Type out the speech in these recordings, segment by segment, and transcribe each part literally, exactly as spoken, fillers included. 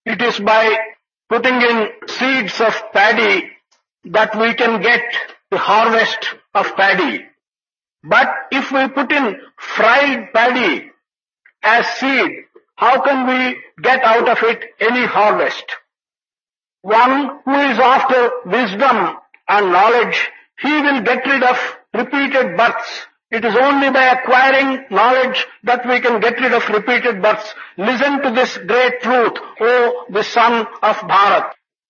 It is by putting in seeds of paddy that we can get the harvest of paddy. But if we put in fried paddy as seed, how can we get out of it any harvest? One who is after wisdom and knowledge, he will get rid of repeated births. It is only by acquiring knowledge that we can get rid of repeated births. Listen to this great truth, O the son of Bharat.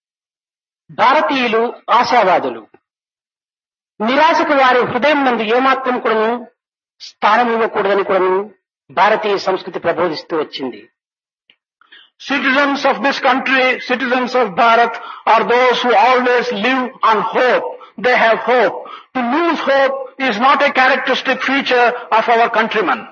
భారతీయులు ఆశావాదులు. నిరాశకు వారి హృదయం నందు ఏమాత్రం కూడాను స్థానం ఇవ్వకూడదని కూడాను భారతీయ సంస్కృతి ప్రబోధిస్తూ వచ్చింది. Citizens of this country, citizens of Bharat, are those who always live on hope. They have hope. To lose hope is not a characteristic feature of our countrymen.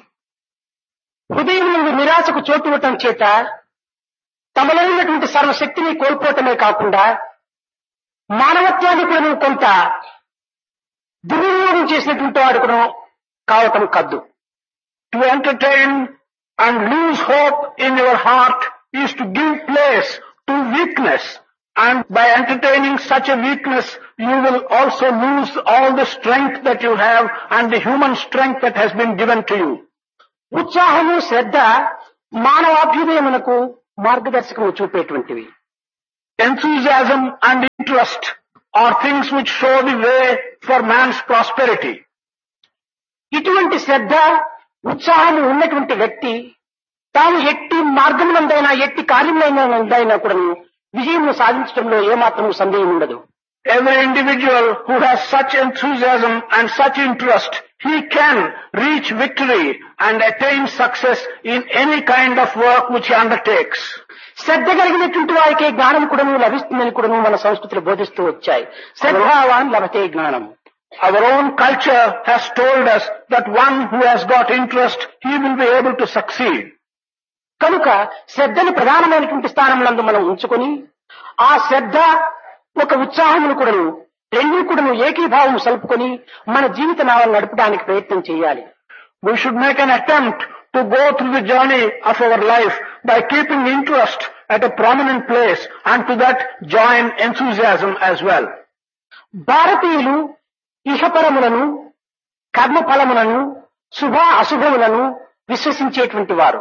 హృదయం నుండి నిరాశకు చోటివ్వటం చేత తమలో ఉన్నటువంటి సర్వశక్తిని కోల్పోవటమే కాకుండా మానవత్వాన్ని కూడా కొంత దుర్వినియోగం చేసినటువంటి వాడు కూడా కావటం కద్దు. To entertain and lose hope in your heart is to give place to weakness, and by entertaining such a weakness you will also lose all the strength that you have and the human strength that has been given to you. ఉత్సాహము శ్రద్ధ మానవాభ్యుదయమునకు మార్గదర్శకము చూపేటువంటివి. Enthusiasm and interest are things which show the way for man's prosperity. ఇటువంటి శ్రద్ధ ఉత్సాహము ఉన్నటువంటి వ్యక్తి తాను ఎట్టి మార్గమునందైనా ఎట్టి కార్యములైనా కూడా విజయమును సాధించడంలో ఏమాత్రం సందేహం ఉండదు. Every individual who has such enthusiasm and such interest, he can reach victory and attain success in any kind of work which he undertakes. శ్రద్ధ కలిగినటువంటి వారికి జ్ఞానం కూడా లభిస్తుందని కూడా మన సంస్కృతిలో బోధిస్తూ వచ్చాయి. శ్రద్ధావాన్ లభతే జ్ఞానం. Our own culture has told us that one who has got interest, he will be able to succeed. కనుక శ్రద్ధను ప్రధానమైనటువంటి స్థానంలో మనం ఉంచుకొని ఆ శ్రద్ధ ఒక ఉత్సాహమును కూడాను రెండు కూడాను ఏకీభావం సలుపుకొని మన జీవిత నావలను నడపడానికి ప్రయత్నం చేయాలి. We should make an attempt to go through the journey of our life by keeping interest at a prominent place, and to that join enthusiasm as well. భారతీయులు ఇహపరములను కర్మఫలములను శుభ అశుభములను విశ్వసించేటువంటి వారు.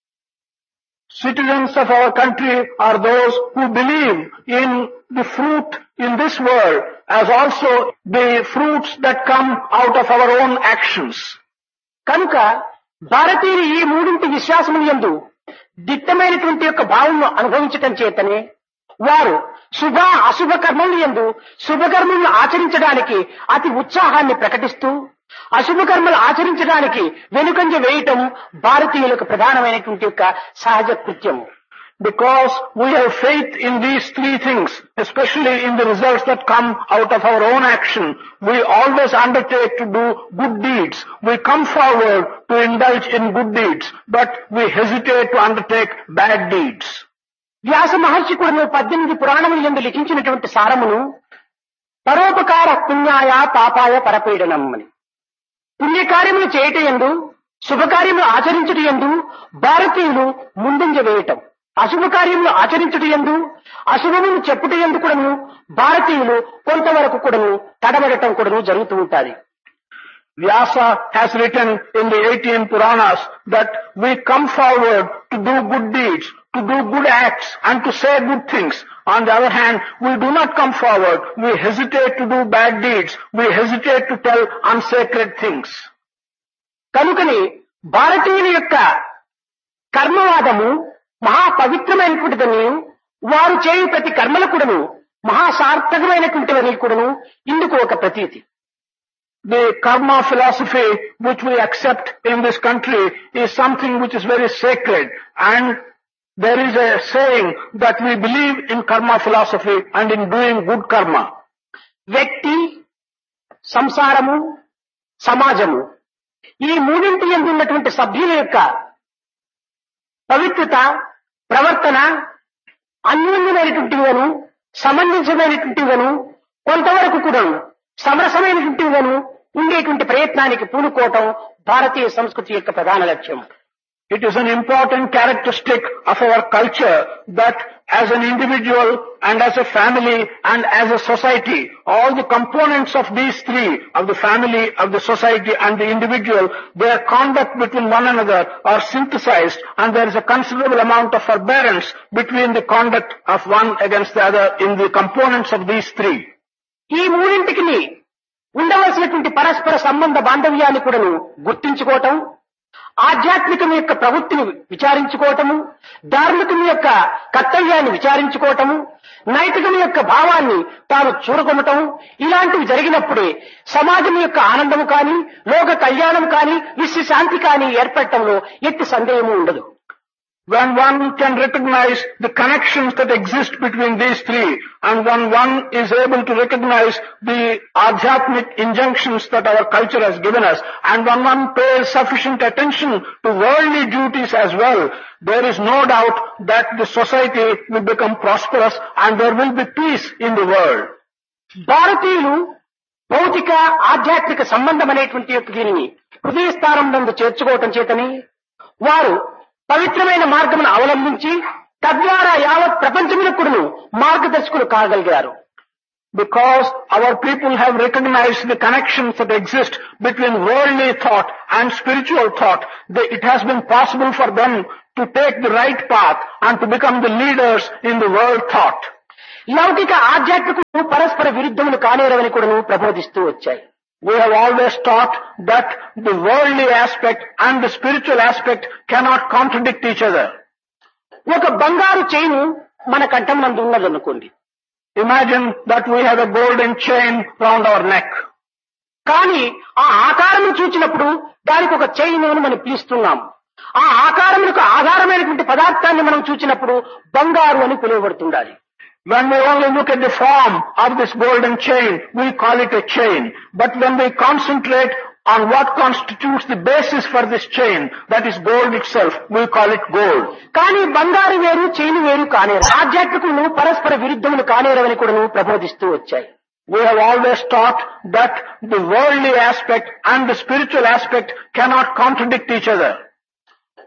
Citizens of our country are those who believe in the fruit in this world as also the fruits that come out of our own actions. కనుక భారతీయులు ఈ మూడింటి విశ్వాసముల యందు దిట్టమైనటువంటి యొక్క భావమును అనుభవించటం చేతనే వారు శుభ అశుభ కర్మముల యందు శుభకర్మలను ఆచరించడానికి అతి ఉత్సాహాన్ని ప్రకటిస్తూ అశుభ కర్మలు ఆచరించడానికి వెనుకంజ వేయటం భారతీయులకు ప్రధానమైనటువంటి యొక్క సహజ కృత్యము. Because we have faith in these three things, especially in the results that come out of our own action, we always undertake to do good deeds. We come forward to indulge in good deeds, but we hesitate to undertake bad deeds. వ్యాస మహర్షి కూడా పద్దెనిమిది పురాణముల యందు లిఖించినటువంటి సారమును పరోపకార పుణ్యాయ పాపాయ పరపీడనం అని. పుణ్యకార్యములు చేయటయందు శుభకార్యములు ఆచరించటయందు భారతీయులు ముందంజ వేయటం, అశుభ కార్యములు ఆచరించటయందు అశుభములు చెప్పుటయందు కూడాను భారతీయులు కొంతవరకు కూడాను తడబడటం కూడాను జరుగుతూ ఉంటుంది. Vyasa has written in the eighteen Puranas that we come forward to do good deeds, to do good acts and to say good things. On the other hand, we do not come forward. We hesitate to do bad deeds. We hesitate to tell unsacred things. కనుకని భారతీయుల యొక్క కర్మవాదము మహా పవిత్రమైనటువంటిదని, వారు చేయు ప్రతి కర్మలు కూడాను మహా సార్థకమైనటువంటివని కూడాను ఇందుకు ఒక ప్రతీతి. The karma philosophy which we accept in this country is something which is very sacred, and there is a saying that we believe in karma philosophy and in doing good karma. వ్యక్తి, సంసారము, సమాజము ఈ మూడింటి యందు ఉన్నటువంటి సభ్యుల యొక్క పవిత్రత, ప్రవర్తన అన్యోన్యమైనటువంటివను సంబంధించినటువంటివను కొంతవరకు కూడా సమరసమైనటువంటివను ఉండేటువంటి ప్రయత్నానికి పూనుకోవటం భారతీయ సంస్కృతి యొక్క ప్రధాన లక్ష్యం. It is an important characteristic of our culture that as an individual and as a family and as a society, all the components of these three, of the family, of the society and the individual, their conduct between one another are synthesized, and there is a considerable amount of forbearance between the conduct of one against the other in the components of these three. ఈ మూడింటికి ఉండవలసినటువంటి పరస్పర సంబంధ బాంధవ్యాన్ని కూడాను గుర్తించుకోవటం, ఆధ్యాత్మికం యొక్క ప్రవృత్తిని విచారించుకోవటము, ధార్మికం యొక్క కర్తవ్యాన్ని విచారించుకోవటము, నైతికం యొక్క భావాన్ని తాను చూరగొనటం, ఇలాంటివి జరిగినప్పుడే సమాజం యొక్క ఆనందము కానీ, లోక కళ్యాణం కానీ, విశ్వశాంతి కానీ ఏర్పడటంలో ఎట్టి సందేహము ఉండదు. When one can recognize the connections that exist between these three, and when one is able to recognize the adhyatmic injunctions that our culture has given us, and when one pays sufficient attention to worldly duties as well, there is no doubt that the society will become prosperous and there will be peace in the world. భారతీయులు భౌతిక ఆధ్యాత్మిక సంబంధం అనేటువంటి యొక్క దీనిని హృదయ స్థానం నందు చేర్చుకోవటం చేతని వారు పవిత్రమైన మార్గమును అవలంబించి తద్వారా యావత్ ప్రపంచమునకును మార్గదర్శకులు కాగలిగారు. Because our people have recognized the connections that exist between worldly thought and spiritual thought, they, it has been possible for them to take the right path and to become the leaders in the world thought. లౌకిక ఆధ్యాత్మికము పరస్పర విరుద్ధములు కానేరవని కూడాను ప్రబోధిస్తూ వచ్చాయి. We have always taught that the worldly aspect and the spiritual aspect cannot contradict each other. ఒక బంగారు chain మన కంఠం నందు ఉన్నదనుకోండి. Imagine that we have a golden chain round our neck. కానీ ఆ ఆకారము చూచినప్పుడు దానికి ఒక చైన్ అని మనం పిలుస్తున్నాం. ఆ ఆకారములకు ఆధారమైనటువంటి పదార్థాన్ని మనం చూచినప్పుడు బంగారు అని పిలువబడుతుండాలి. When we only look at the form of this golden chain, we call it a chain. But when we concentrate on what constitutes the basis for this chain, that is gold itself, we call it gold. కానీ బంగారు వేరు chain వేరు కానేరు. ఆధ్యాత్మికమును పరస్పర విరుద్ధములు కానేరవని కూడాను ప్రబోధిస్తూ వచ్చాయి. We have always taught that the worldly aspect and the spiritual aspect cannot contradict each other.